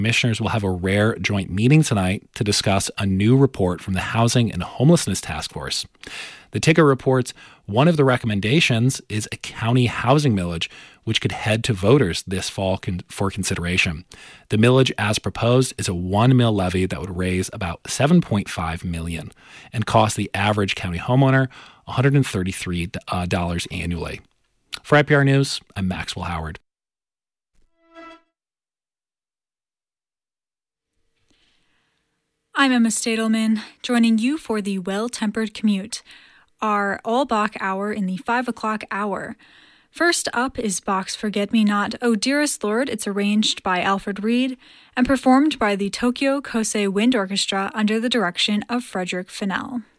Commissioners will have a rare joint meeting tonight to discuss a new report from the Housing and Homelessness Task Force. The ticker reports one of the recommendations is a county housing millage, which could head to voters this fall for consideration. The millage, as proposed, is a 1 mil levy that would raise about $7.5 million and cost the average county homeowner $133 annually. For IPR News, I'm Maxwell Howard. I'm Emma Stadelman, joining you for the Well-Tempered Commute, our all-Bach hour in the 5 o'clock hour. First up is Bach's Forget-Me-Not, Oh Dearest Lord. It's arranged by Alfred Reed and performed by the Tokyo Kosei Wind Orchestra under the direction of Frederick Fennell.